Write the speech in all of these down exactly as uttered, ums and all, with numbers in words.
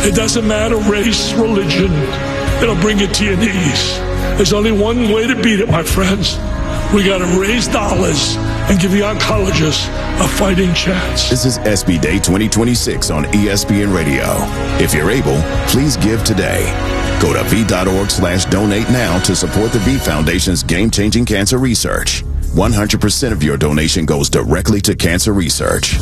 It doesn't matter race, religion. It'll bring you to your knees. There's only one way to beat it, my friends. We got to raise dollars and give the oncologists a fighting chance. This is S B Day twenty twenty-six on E S P N Radio. If you're able, please give today. Go to V.org slash donate now to support the V Foundation's game-changing cancer research. one hundred percent of your donation goes directly to cancer research.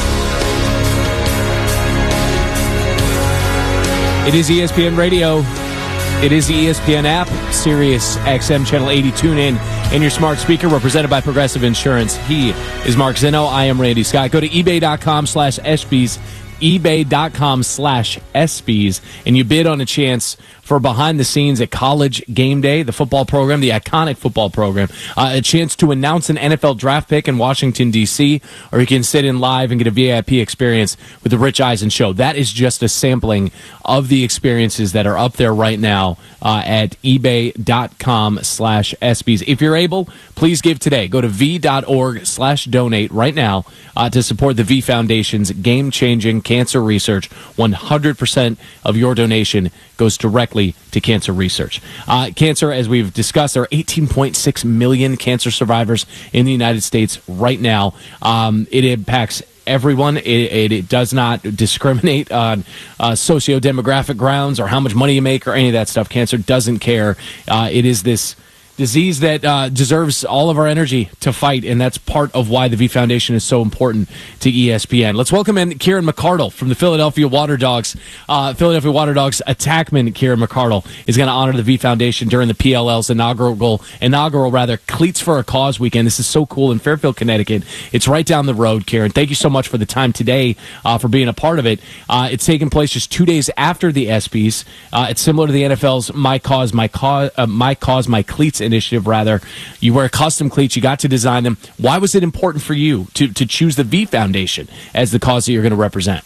It is E S P N Radio. It is the E S P N app, Sirius X M Channel eighty. Tune in in your smart speaker. We're presented by Progressive Insurance. He is Mark Zinno. I am Randy Scott. Go to ebay.com slash SBs, ebay.com slash SBs, and you bid on a chance for behind the scenes at College Game Day, the football program, the iconic football program, uh, a chance to announce an N F L draft pick in Washington, D C, or you can sit in live and get a V I P experience with the Rich Eisen Show. That is just a sampling of the experiences that are up there right now uh, at ebay.com slash SBs. If you're able, please give today. Go to V.org slash donate right now uh, to support the V Foundation's game-changing cancer research. one hundred percent of your donation goes directly to cancer research. Uh, cancer, as we've discussed, there are eighteen point six million cancer survivors in the United States right now. Um, it impacts everyone. It, it, it does not discriminate on uh, socio-demographic grounds or how much money you make or any of that stuff. Cancer doesn't care. Uh, it is this disease that uh, deserves all of our energy to fight, and that's part of why the V Foundation is so important to E S P N. Let's welcome in Kieran McArdle from the Philadelphia Water Dogs. Uh, Philadelphia Water Dogs attackman Kieran McArdle is going to honor the V Foundation during the P L L's inaugural, inaugural rather, Cleats for a Cause weekend. This is so cool in Fairfield, Connecticut. It's right down the road, Kieran. Thank you so much for the time today, uh, for being a part of it. Uh, it's taking place just two days after the ESPYs. Uh, it's similar to the N F L's My Cause, My Cause, uh, My Cause, My Cleats initiative, rather. You wear custom cleats. You got to design them. Why was it important for you to, to choose the V Foundation as the cause that you're going to represent?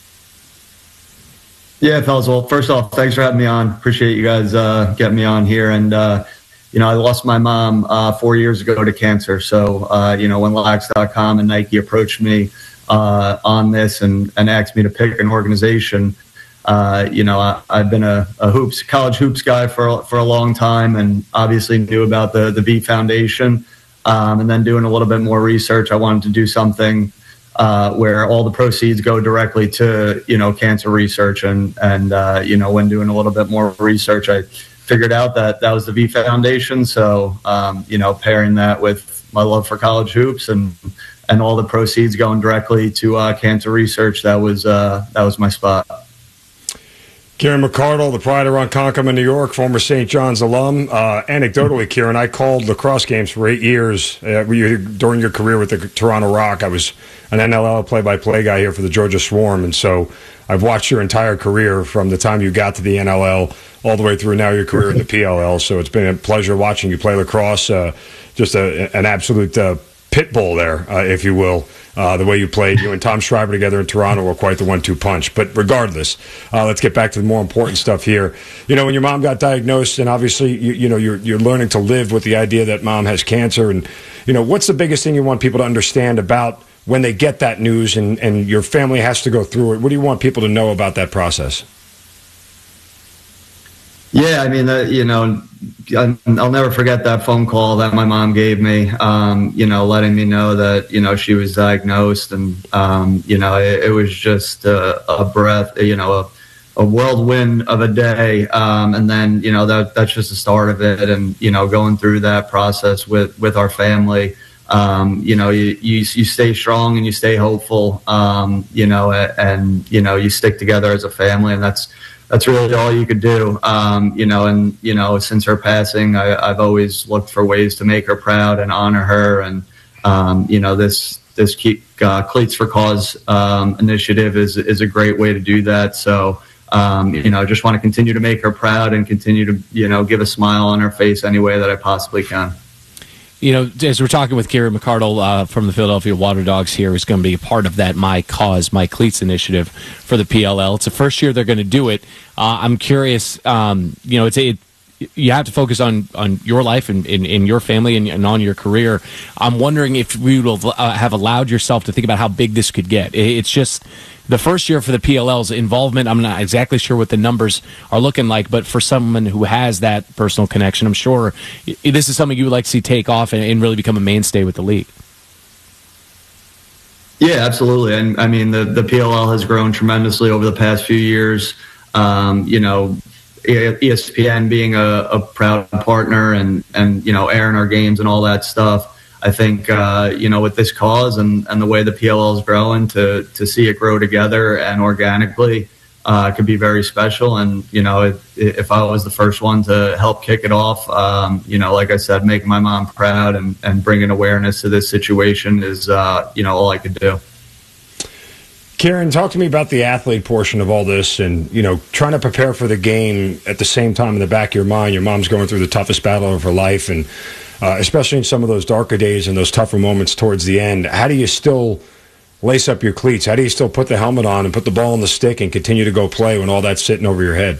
Yeah, fellas. Well, first off, thanks for having me on. Appreciate you guys uh, getting me on here. And, uh, you know, I lost my mom uh, four years ago to cancer. So, uh, you know, when Lax dot com and Nike approached me uh, on this and, and asked me to pick an organization, Uh, you know, I, I've been a, a hoops, college hoops guy for for a long time, and obviously knew about the the V Foundation. Um, and then doing a little bit more research, I wanted to do something uh, where all the proceeds go directly to, you know, cancer research. And and uh, you know, when doing a little bit more research, I figured out that that was the V Foundation. So um, you know, pairing that with my love for college hoops and and all the proceeds going directly to uh, cancer research, that was uh, that was my spot. Kieran McArdle, the pride of Ronkonkoma, New York, former Saint John's alum. Uh, anecdotally, Kieran, I called lacrosse games for eight years uh, during your career with the Toronto Rock. I was an N L L play-by-play guy here for the Georgia Swarm, and so I've watched your entire career from the time you got to the N L L all the way through now your career in the P L L. So it's been a pleasure watching you play lacrosse. Uh, just a, an absolute uh, pit bull there, uh, if you will. Uh, the way you played, you and Tom Schreiber together in Toronto were quite the one two punch. But regardless, uh, let's get back to the more important stuff here. You know, when your mom got diagnosed, and obviously, you, you know, you're you're learning to live with the idea that mom has cancer. And, you know, what's the biggest thing you want people to understand about when they get that news and, and your family has to go through it? What do you want people to know about that process? Yeah, I mean, uh, you know, I'll never forget that phone call that my mom gave me, um, you know, letting me know that, you know, she was diagnosed. And, um, you know, it, it was just a, a breath, you know, a, a whirlwind of a day. Um, and then, you know, that that's just the start of it. And, you know, going through that process with, with our family, um, you know, you, you, you stay strong and you stay hopeful, um, you know, and, you know, you stick together as a family. And that's, That's really all you could do, um, you know, and, you know, since her passing, I, I've always looked for ways to make her proud and honor her. And, um, you know, this this keep, uh, Cleats for Cause um, initiative is is a great way to do that. So, um, you know, I just want to continue to make her proud and continue to, you know, give a smile on her face any way that I possibly can. You know, as we're talking with Kieran McArdle uh, from the Philadelphia Water Dogs here, who's going to be a part of that My Cause, My Cleats initiative for the P L L. It's the first year they're going to do it. Uh, I'm curious, um, you know, it's it, you have to focus on, on your life and in, in your family and, and on your career. I'm wondering if you will uh, have allowed yourself to think about how big this could get. It's just the first year for the P L L's involvement, I'm not exactly sure what the numbers are looking like, but for someone who has that personal connection, I'm sure this is something you would like to see take off and, and really become a mainstay with the league. Yeah, absolutely. And I mean, the, the P L L has grown tremendously over the past few years. Um, you know, E S P N being a, a proud partner and, and, you know, airing our games and all that stuff. I think, uh, you know, with this cause and, and the way the P L L is growing, to, to see it grow together and organically uh, could be very special. And, you know, if, if I was the first one to help kick it off, um, you know, like I said, making my mom proud and, and bringing awareness to this situation is, uh, you know, all I could do. Kieran, talk to me about the athlete portion of all this and, you know, trying to prepare for the game at the same time in the back of your mind. Your mom's going through the toughest battle of her life, and uh, especially in some of those darker days and those tougher moments towards the end. How do you still lace up your cleats? How do you still put the helmet on and put the ball on the stick and continue to go play when all that's sitting over your head?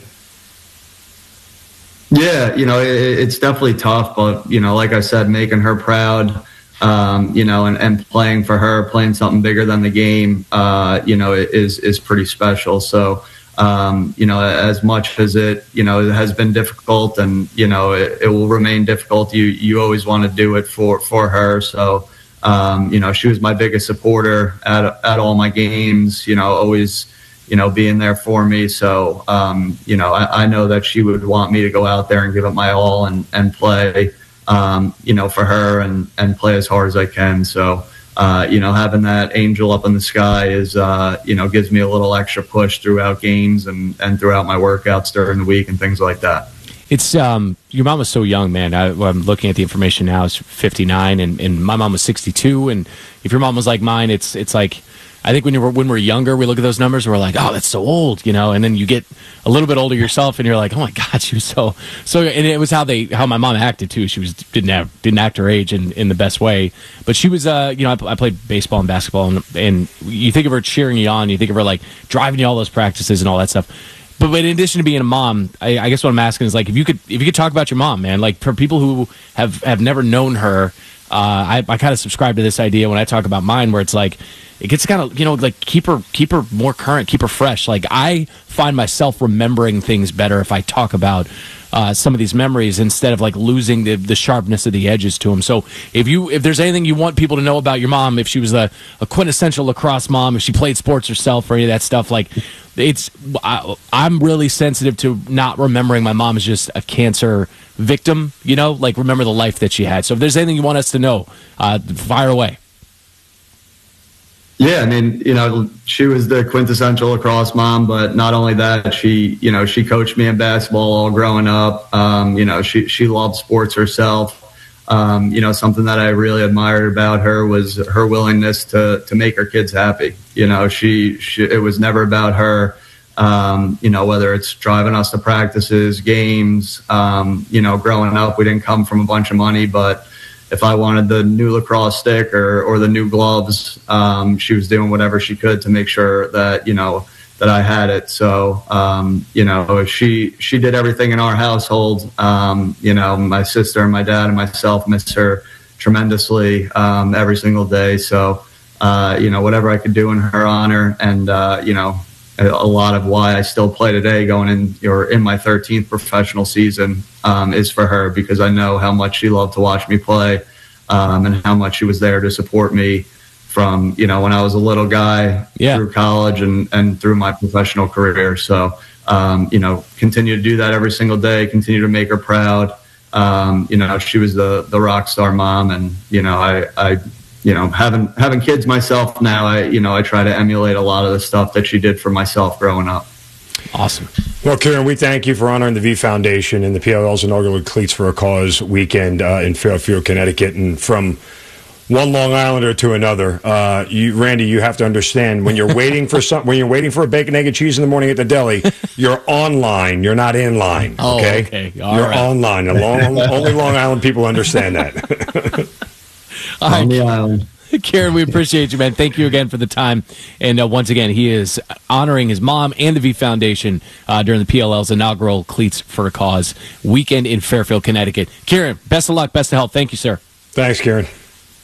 Yeah, you know, it, it's definitely tough, but, you know, like I said, making her proud, Um, you know, and, and playing for her, playing something bigger than the game, uh, you know, is is pretty special. So, um, you know, as much as it, you know, it has been difficult, and you know, it, it will remain difficult. You you always want to do it for for her. So, um, you know, she was my biggest supporter at at all my games. You know, always, you know, being there for me. So, um, you know, I, I know that she would want me to go out there and give it my all and and play. Um, you know, for her and, and play as hard as I can. So, uh, you know, having that angel up in the sky is, uh, you know, gives me a little extra push throughout games and, and throughout my workouts during the week and things like that. It's, um, your mom was so young, man. I, I'm looking at the information now. It's fifty-nine, and, and my mom was sixty-two. And if your mom was like mine, it's, it's like, I think when you were, when we're younger, we look at those numbers and we're like, oh, that's so old, you know, and then you get a little bit older yourself and you're like, oh my God, she was so, so, and it was how they, how my mom acted too. She was, didn't have, didn't act her age in, in the best way, but she was, uh, you know, I, I played baseball and basketball, and, and you think of her cheering you on, you think of her like driving you all those practices and all that stuff. But, but in addition to being a mom, I, I guess what I'm asking is like, if you could, if you could talk about your mom, man, like for people who have, have never known her, uh, I, I kind of subscribe to this idea when I talk about mine, where it's like, it gets kind of, you know, like keep her, keep her more current, keep her fresh. Like I find myself remembering things better if I talk about uh, some of these memories instead of like losing the, the sharpness of the edges to them. So if you, if there's anything you want people to know about your mom, if she was a, a quintessential lacrosse mom, if she played sports herself or any of that stuff, like it's, I, I'm really sensitive to not remembering my mom as just a cancer victim, you know, like remember the life that she had. So if there's anything you want us to know, uh, fire away. Yeah, I mean, you know, she was the quintessential lacrosse mom, but not only that, she, you know, she coached me in basketball all growing up. Um, you know, she, she loved sports herself. Um, you know, something that I really admired about her was her willingness to, to make her kids happy. You know, she, she, it was never about her, um, you know, whether it's driving us to practices, games, um, you know, growing up, we didn't come from a bunch of money, but if I wanted the new lacrosse stick or, or the new gloves, um, she was doing whatever she could to make sure that, you know, that I had it. So, um, you know, she, she did everything in our household. Um, you know, my sister and my dad and myself miss her tremendously, um, every single day. So, uh, you know, whatever I could do in her honor, and, uh, you know, a, a lot of why I still play today going in, or in my thirteenth professional season, um, is for her, because I know how much she loved to watch me play, um, and how much she was there to support me from, you know, when I was a little guy yeah. through college and, and through my professional career. So, um, you know, continue to do that every single day, continue to make her proud. Um, you know, she was the, the rock star mom, and, you know, I, I, you know, having, having kids myself now, I, you know, I try to emulate a lot of the stuff that she did for myself growing up. Awesome. Well, Kieran, we thank you for honoring the V Foundation and the P L L's inaugural Cleats for a Cause weekend uh, in Fairfield, Connecticut. And from one Long Islander to another, uh, you, Randy, you have to understand, when you're waiting for some, when you're waiting for a bacon, egg, and cheese in the morning at the deli, you're online. You're not in line. Oh, okay. okay. All you're right. online. Long, only Long Island people understand that. All right. On the island. Kieran, we appreciate you, man. Thank you again for the time. And uh, once again, he is honoring his mom and the V Foundation uh, during the P L L's inaugural Cleats for a Cause weekend in Fairfield, Connecticut. Kieran, best of luck, best of health. Thank you, sir. Thanks, Kieran.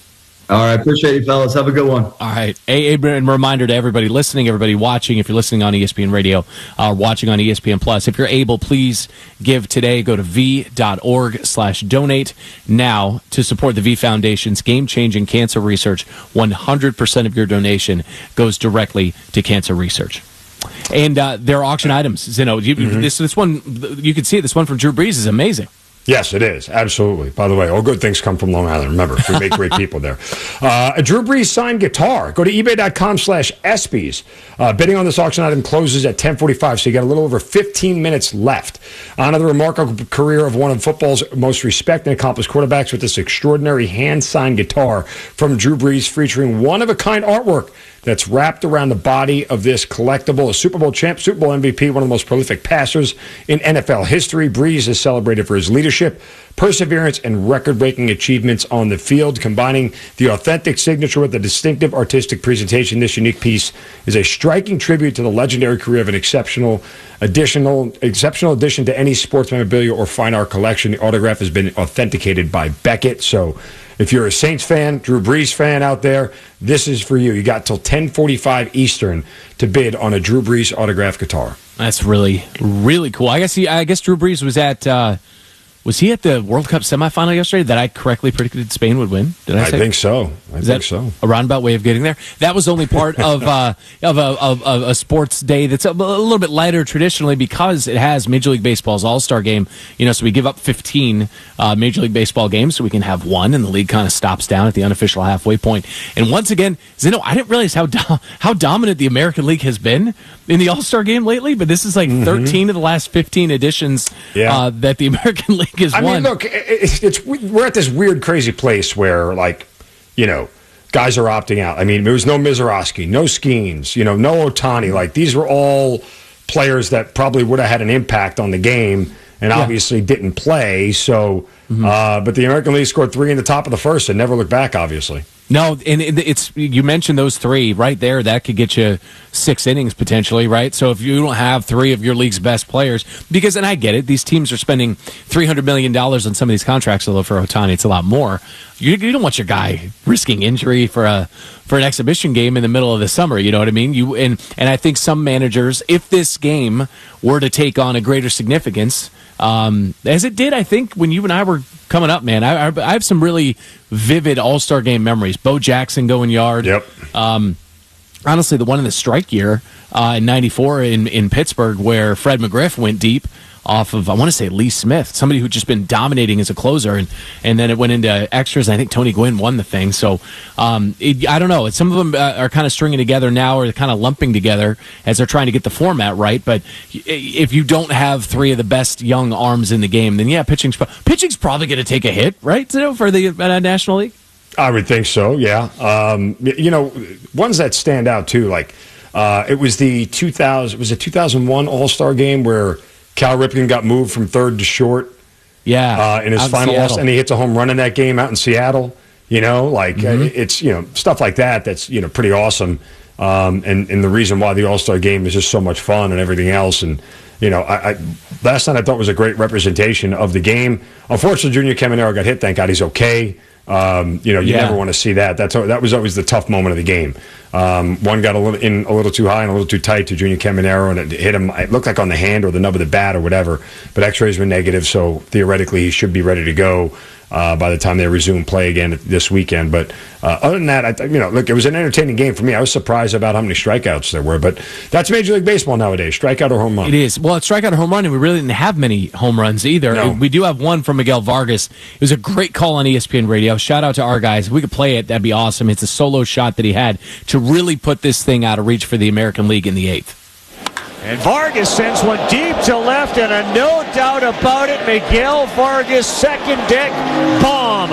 All right. Appreciate you, fellas. Have a good one. All right. A, a and reminder to everybody listening, everybody watching, if you're listening on E S P N Radio, uh, watching on E S P N Plus, if you're able, please give today. Go to v.org slash donate now to support the V Foundation's game-changing cancer research. one hundred percent of your donation goes directly to cancer research. And uh, there are auction items. Zeno, you, mm-hmm. this, this one, you can see it. This one from Drew Brees is amazing. Yes, it is. Absolutely. By the way, all good things come from Long Island. Remember, we make great people there. Uh, a Drew Brees signed guitar. Go to ebay.com slash ESPYs. Uh, bidding on this auction item closes at ten forty-five, so you got a little over fifteen minutes left. Honor the remarkable career of one of football's most respected and accomplished quarterbacks with this extraordinary hand-signed guitar from Drew Brees, featuring one-of-a-kind artwork that's wrapped around the body of this collectible. A Super Bowl champ, Super Bowl M V P, one of the most prolific passers in N F L history. Brees is celebrated for his leadership, perseverance, and record-breaking achievements on the field. Combining the authentic signature with the distinctive artistic presentation, this unique piece is a striking tribute to the legendary career of an exceptional additional exceptional addition to any sports memorabilia or fine art collection. The autograph has been authenticated by Beckett. So if you're a Saints fan, Drew Brees fan out there, this is for you. You got till ten forty-five Eastern to bid on a Drew Brees autographed guitar. That's really, really cool. I guess he, I guess Drew Brees was at uh, was he at the World Cup semifinal yesterday that I correctly predicted Spain would win? Did I say? I think so. I is think that so. A roundabout way of getting there. That was only part of uh, of, a, of, of a sports day that's a, a little bit lighter traditionally because it has Major League Baseball's All-Star Game. You know, so we give up fifteen uh, Major League Baseball games so we can have one, and the league kind of stops down at the unofficial halfway point. And once again, Zeno, I didn't realize how do- how dominant the American League has been in the All-Star Game lately. But this is like mm-hmm. thirteen of the last fifteen editions yeah. uh, that the American League has I won. I mean, look, it's, it's we're at this weird, crazy place where, like, you know, guys are opting out. I mean, there was no Mizorowski, no Skeens, you know, no Ohtani. Like, these were all players that probably would have had an impact on the game and yeah. obviously didn't play. So, mm-hmm. uh, but the American League scored three in the top of the first and never looked back, obviously. No, and it's you mentioned those three right there. That could get you six innings potentially, right? So if you don't have three of your league's best players, because, and I get it, these teams are spending three hundred million dollars on some of these contracts, although for Ohtani it's a lot more. You, you don't want your guy risking injury for a for an exhibition game in the middle of the summer. You know what I mean? You and and I think some managers, if this game were to take on a greater significance, um, as it did, I think when you and I were coming up, man, I, I, I have some really vivid All-Star Game memories. Bo Jackson going yard. Yep. Um, honestly, the one in the strike year uh, in ninety-four in, in Pittsburgh where Fred McGriff went deep off of, I want to say, Lee Smith, somebody who'd just been dominating as a closer, and, and then it went into extras, and I think Tony Gwynn won the thing. So, um, it, I don't know. Some of them uh, are kind of stringing together now, or kind of lumping together as they're trying to get the format right, but if you don't have three of the best young arms in the game, then yeah, pitching's, pitching's probably going to take a hit, right, you know, for the uh, National League? I would think so, yeah. Um, you know, ones that stand out, too, like, uh, it was the two thousand, was it two thousand one All-Star Game where Cal Ripken got moved from third to short. Yeah, uh, in his final loss, and he hits a home run in that game out in Seattle. You know, like mm-hmm. uh, it's you know stuff like that. That's you know pretty awesome. Um, and and the reason why the All Star Game is just so much fun and everything else. And you know, I, I last night I thought was a great representation of the game. Unfortunately, Junior Caminero got hit. Thank God he's okay. Um, you know, you yeah. never want to see that. That's that was always the tough moment of the game. Um, one got a little in a little too high and a little too tight to Junior Caminero, and it hit him. It looked like on the hand or the nub of the bat or whatever. But X-rays were negative, so theoretically he should be ready to go uh, by the time they resume play again this weekend. But uh, other than that, I, you know, look, it was an entertaining game for me. I was surprised about how many strikeouts there were, but that's Major League Baseball nowadays: strikeout or home run. It is. Well, it's strikeout or home run, and we really didn't have many home runs either. No. We do have one from Miguel Vargas. It was a great call on E S P N Radio. Shout out to our guys. If we could play it, that'd be awesome. It's a solo shot that he had to really put this thing out of reach for the American League in the eighth. And Vargas sends one deep to left, and a no doubt about it, Miguel Vargas, second deck bomb.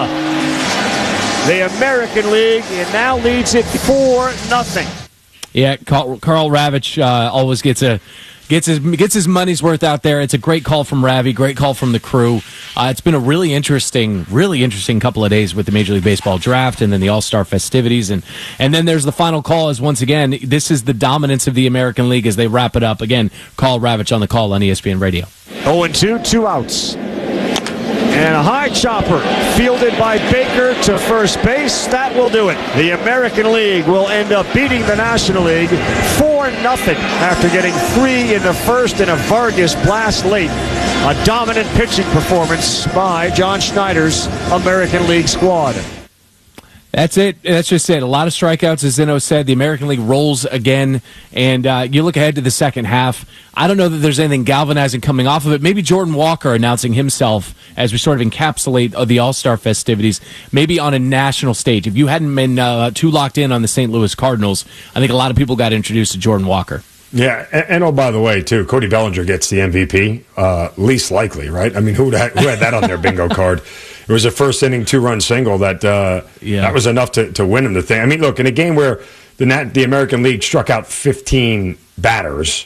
The American League and now leads it four nothing. Yeah, Karl, Karl Ravech uh, always gets a gets his gets his money's worth out there. It's a great call from Ravi, great call from the crew. Uh, it's been a really interesting, really interesting couple of days with the Major League Baseball draft and then the All-Star festivities, and and then there's the final call. As once again, this is the dominance of the American League as they wrap it up. Again, Karl Ravech on the call on E S P N Radio. oh and two, two outs. And a high chopper fielded by Baker to first base. That will do it. The American League will end up beating the National League four nothing after getting three in the first and a Vargas blast late. A dominant pitching performance by John Schneider's American League squad. That's it. That's just it. A lot of strikeouts, as Zeno said. The American League rolls again, and uh, you look ahead to the second half. I don't know that there's anything galvanizing coming off of it. Maybe Jordan Walker announcing himself as we sort of encapsulate the All-Star festivities, maybe on a national stage. If you hadn't been uh, too locked in on the Saint Louis Cardinals, I think a lot of people got introduced to Jordan Walker. Yeah, and, and oh, by the way, too, Cody Bellinger gets the M V P. Uh, least likely, right? I mean, who had, who had that on their bingo card? It was a first-inning two-run single that uh, yeah. that was enough to, to win him the thing. I mean, look, in a game where the Nat, the American League struck out fifteen batters,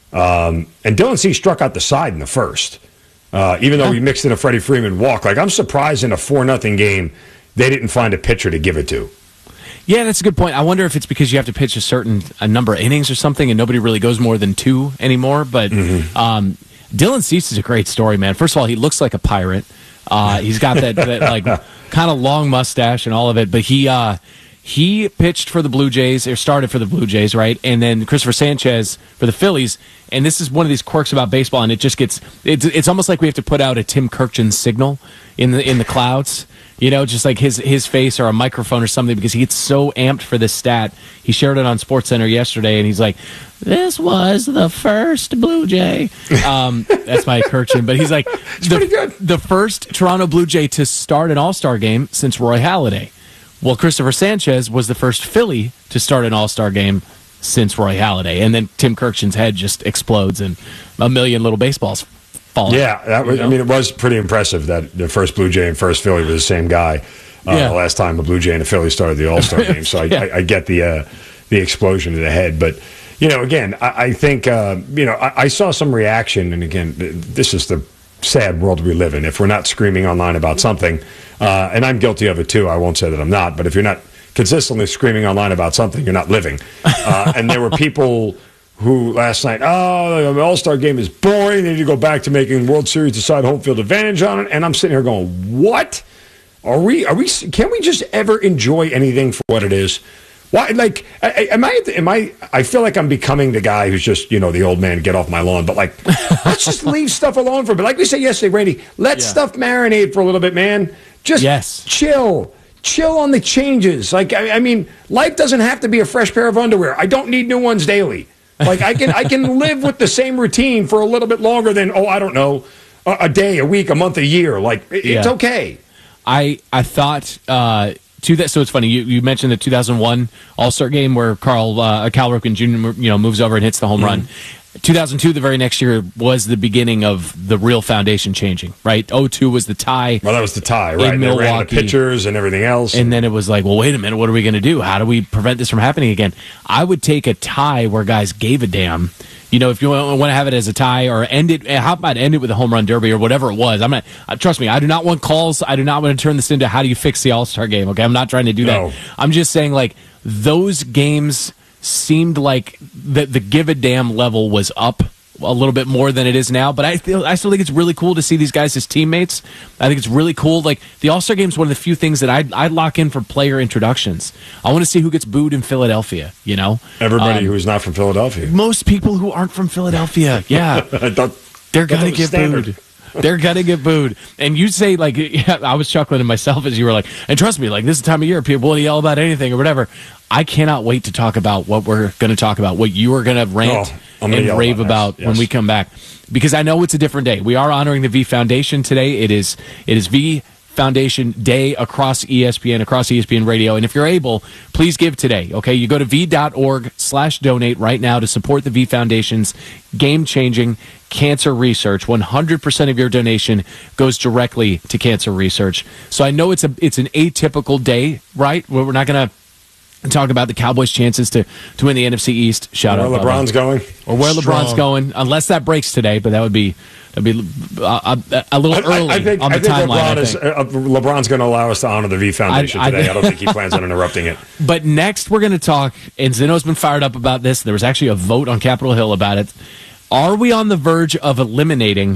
um, and Dylan Cease struck out the side in the first, uh, even though we mixed in a Freddie Freeman walk. Like, I'm surprised in a four nothing game they didn't find a pitcher to give it to. Yeah, that's a good point. I wonder if it's because you have to pitch a certain a number of innings or something, and nobody really goes more than two anymore. But mm-hmm. um, Dylan Cease is a great story, man. First of all, he looks like a pirate. Uh, he's got that, that like kind of long mustache and all of it. But he uh, he pitched for the Blue Jays, or started for the Blue Jays, right? And then Christopher Sanchez for the Phillies. And this is one of these quirks about baseball, and it just gets it's it's almost like we have to put out a Tim Kirkjian signal in the in the clouds. You know, just like his his face or a microphone or something, because he gets so amped for this stat. He shared it on SportsCenter yesterday, and he's like, "This was the first Blue Jay." Um, that's my Kirkjian, but he's like, it's the, pretty good. The first Toronto Blue Jay to start an All-Star game since Roy Halladay. Well, Christopher Sanchez was the first Philly to start an All-Star game since Roy Halladay, and then Tim Kirkjian's head just explodes, and a million little baseballs. Falling, yeah, that was, I mean, it was pretty impressive that the first Blue Jay and first Philly were the same guy. Uh, yeah. The last time a Blue Jay and a Philly started the All-Star game, so I, yeah. I, I get the uh, the explosion to the head. But you know, again, I, I think uh, you know I, I saw some reaction, and again, this is the sad world we live in. If we're not screaming online about something, uh, and I'm guilty of it too, I won't say that I'm not. But if you're not consistently screaming online about something, you're not living. Uh, and there were people who last night, oh, the All-Star game is boring. They need to go back to making World Series decide home field advantage on it. And I'm sitting here going, what? Are we, are we, can we just ever enjoy anything for what it is? Why, like, am I, am I, I feel like I'm becoming the guy who's just, you know, the old man, get off my lawn. But, like, let's just leave stuff alone for a bit. Like we said yesterday, Randy, let yeah. stuff marinate for a little bit, man. Just yes. chill. Chill on the changes. Like, I, I mean, life doesn't have to be a fresh pair of underwear. I don't need new ones daily. Like, I can I can live with the same routine for a little bit longer than, oh, I don't know, a, a day, a week, a month, a year. Like, it, yeah. it's okay. I I thought, uh, to that, so it's funny, you, you mentioned the two thousand one All-Star game where Carl, uh, Cal Ripken Junior, you know, moves over and hits the home mm-hmm. run. two thousand two, the very next year, was the beginning of the real foundation changing, right? oh two was the tie. Well, that was the tie, right? In they Milwaukee. ran the pitchers and everything else. And then it was like, well, wait a minute, what are we going to do? How do we prevent this from happening again? I would take a tie where guys gave a damn. You know, if you want to have it as a tie or end it, how about end it with a home run derby or whatever it was? I'm not, uh, trust me, I do not want calls. I do not want to turn this into how do you fix the All-Star game, okay? I'm not trying to do no. that. I'm just saying, like, those games seemed like the, the give a damn level was up a little bit more than it is now, but I feel I still think it's really cool to see these guys as teammates. I think it's really cool. Like, the All-Star game is one of the few things that I'd, I'd lock in for player introductions. I want to see who gets booed in Philadelphia, you know? Everybody um, who's not from Philadelphia. Most people who aren't from Philadelphia, yeah. I thought, they're going to get standard. booed. They're going to get booed. And you say, like, yeah, I was chuckling to myself as you were like, and trust me, like, this is the time of year people will yell about anything or whatever. I cannot wait to talk about what we're going to talk about, what you are going to rant oh. and rave about, about yes. when we come back, because I know it's a different day. We are honoring the V Foundation today. It is it is V Foundation Day across E S P N, across E S P N Radio. And if you're able, please give today. Okay, you go to v.org slash donate right now to support the V Foundation's game-changing cancer research. one hundred percent of your donation goes directly to cancer research. So I know it's a it's an atypical day, right? Where we're not going to talk about the Cowboys' chances to, to win the N F C East. Shout where out, where LeBron's Bubba. going, or where Strong. LeBron's going, unless that breaks today. But that would be that'd be uh, a, a little early I, I think, on the I think timeline. LeBron I think. Is, uh, LeBron's going to allow us to honor the V Foundation I, I, today. I don't think he plans on interrupting it. But next, we're going to talk, and Zeno's been fired up about this. There was actually a vote on Capitol Hill about it. Are we on the verge of eliminating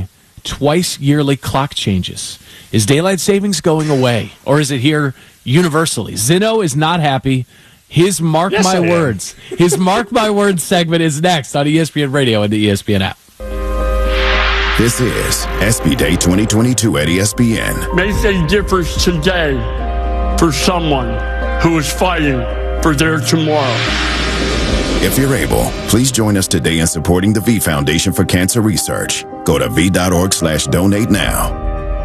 twice yearly clock changes. Is daylight savings going away, or is it here universally? Zinno is not happy. His Mark Yes, My I am. Words. His Mark My Words segment is next on E S P N Radio and the E S P N app. This is S B Day twenty twenty-two at E S P N. Make a difference today for someone who is fighting for their tomorrow. If you're able, please join us today in supporting the V Foundation for Cancer Research. Go to v.org slash donate now.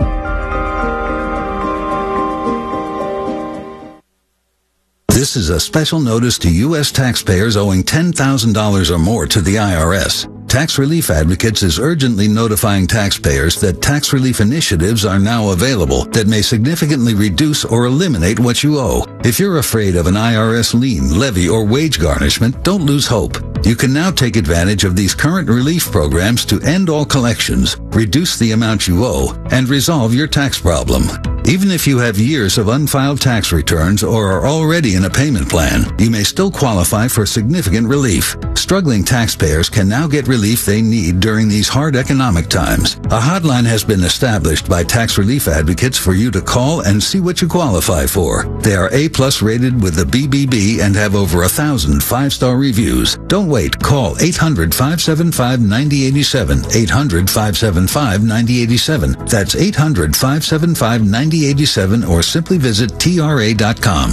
This is a special notice to U S taxpayers owing ten thousand dollars or more to the I R S. Tax Relief Advocates is urgently notifying taxpayers that tax relief initiatives are now available that may significantly reduce or eliminate what you owe. If you're afraid of an I R S lien, levy, or wage garnishment, don't lose hope. You can now take advantage of these current relief programs to end all collections, reduce the amount you owe, and resolve your tax problem. Even if you have years of unfiled tax returns or are already in a payment plan, you may still qualify for significant relief. Struggling taxpayers can now get relief they need during these hard economic times. A hotline has been established by Tax Relief Advocates for you to call and see what you qualify for. They are A-plus rated with the B B B and have over a thousand five-star reviews. Don't wait. Call eight hundred, five seven five, nine zero eight seven, eight hundred, five seven five, nine zero eight seven. That's eight hundred, five seven five, nine zero eight seven or simply visit T R A dot com.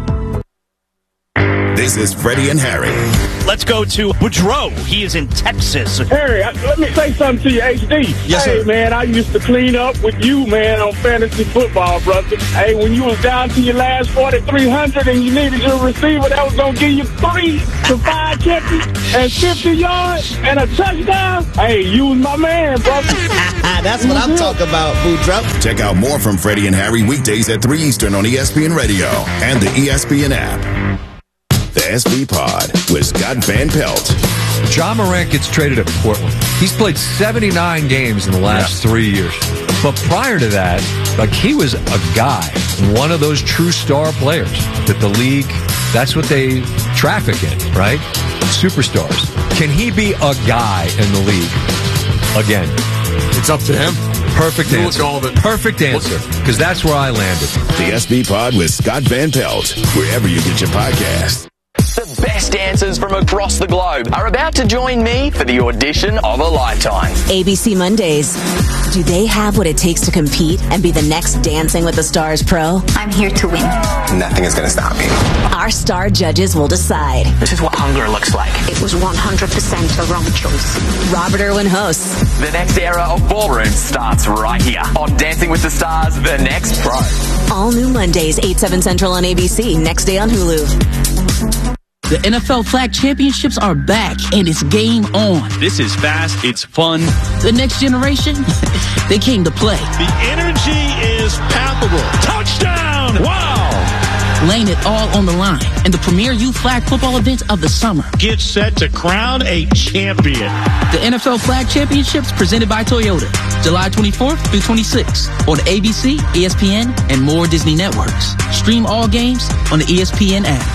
This is Freddie and Harry. Let's go to Boudreaux. He is in Texas. Harry, I- let me say something to you, H D. Yes, hey, sir. man, I used to clean up with you, man, on fantasy football, brother. Hey, when you was down to your last forty-three hundred and you needed your receiver that was going to give you three to five catches and fifty yards and a touchdown, hey, you was my man, brother. That's what I'm talking about, Boudreaux. Check out more from Freddie and Harry weekdays at three Eastern on E S P N Radio and the E S P N app. The S B Pod with Scott Van Pelt. John Morant gets traded at Portland. He's played seventy-nine games in the last yeah. three years. But prior to that, like he was a guy, one of those true star players that the league, that's what they traffic in, right? Superstars. Can he be a guy in the league again? It's up to him. Perfect answer. Perfect answer. Because that's where I landed. The S B Pod with Scott Van Pelt, wherever you get your podcast. The best dancers from across the globe are about to join me for the audition of a lifetime. A B C Mondays. Do they have what it takes to compete and be the next Dancing with the Stars pro? I'm here to win. Nothing is going to stop me. Our star judges will decide. This is what hunger looks like. It was one hundred percent the wrong choice. Robert Irwin hosts. The next era of ballroom starts right here on Dancing with the Stars, The Next Pro. All new Mondays, eight, seven Central on A B C. Next day on Hulu. The N F L Flag Championships are back, and it's game on. This is fast. It's fun. The next generation, they came to play. The energy is palpable. Touchdown! Wow! Laying it all on the line in the premier youth flag football event of the summer. Get set to crown a champion. The N F L Flag Championships presented by Toyota. July twenty-fourth through twenty-sixth on A B C, E S P N, and more Disney networks. Stream all games on the E S P N app.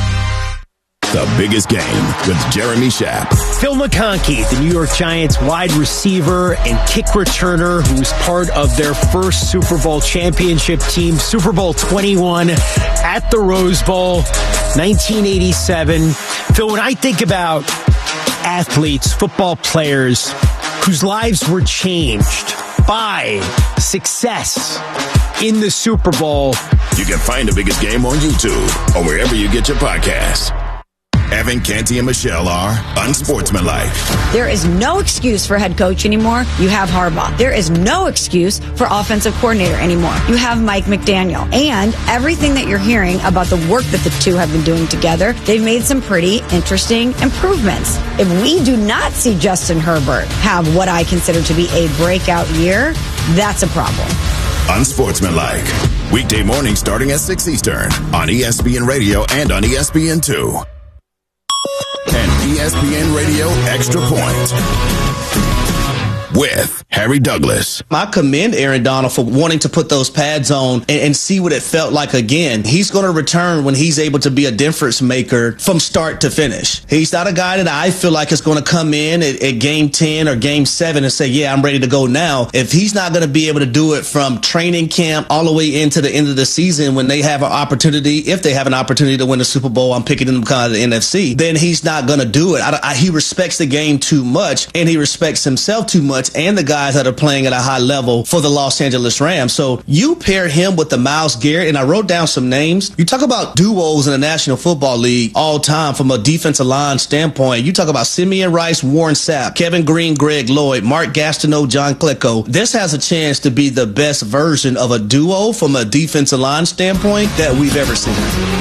The biggest game with Jeremy Schaap. Phil McConkey, the New York Giants wide receiver and kick returner who was part of their first Super Bowl championship team, Super Bowl twenty-one at the Rose Bowl, nineteen eighty-seven. Phil, when I think about athletes, football players whose lives were changed by success in the Super Bowl. You can find the biggest game on YouTube or wherever you get your podcasts. Evan, Canty, and Michelle are unsportsmanlike. There is no excuse for head coach anymore. You have Harbaugh. There is no excuse for offensive coordinator anymore. You have Mike McDaniel. And everything that you're hearing about the work that the two have been doing together, they've made some pretty interesting improvements. If we do not see Justin Herbert have what I consider to be a breakout year, that's a problem. Unsportsmanlike. Weekday morning starting at six Eastern on E S P N Radio and on E S P N two. And E S P N Radio Extra Point. with Harry Douglas. I commend Aaron Donald for wanting to put those pads on and, and see what it felt like again. He's going to return when he's able to be a difference maker from start to finish. He's not a guy that I feel like is going to come in at, at game ten or game seven and say, yeah, I'm ready to go now. If he's not going to be able to do it from training camp all the way into the end of the season when they have an opportunity, if they have an opportunity to win the Super Bowl, I'm picking them kind of the N F C, then he's not going to do it. I, I, he respects the game too much, and he respects himself too much, and the guys that are playing at a high level for the Los Angeles Rams. So you pair him with the Myles Garrett, and I wrote down some names. You talk about duos in the National Football League all time from a defensive line standpoint. You talk about Simeon Rice, Warren Sapp, Kevin Green, Greg Lloyd, Mark Gastineau, John Klecko. This has a chance to be the best version of a duo from a defensive line standpoint that we've ever seen.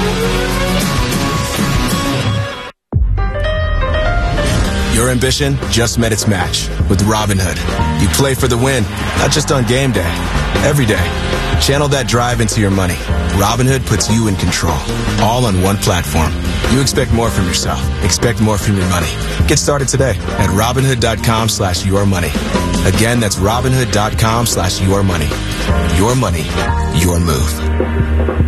Your ambition just met its match with Robinhood. You play for the win, not just on game day, every day. Channel that drive into your money. Robinhood puts you in control, all on one platform. You expect more from yourself. Expect more from your money. Get started today at Robinhood.com slash your money. Again, that's Robinhood.com slash your money. Your money, your move.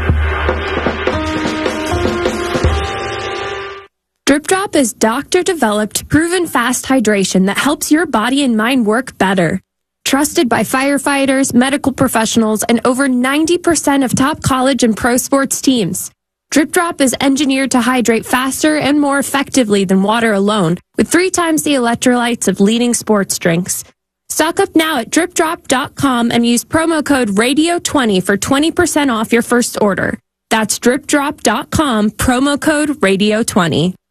Drip Drop is doctor-developed, proven fast hydration that helps your body and mind work better. Trusted by firefighters, medical professionals, and over ninety percent of top college and pro sports teams. Drip Drop is engineered to hydrate faster and more effectively than water alone, with three times the electrolytes of leading sports drinks. Stock up now at drip drop dot com and use promo code radio twenty for twenty percent off your first order. That's drip drop dot com, promo code radio twenty.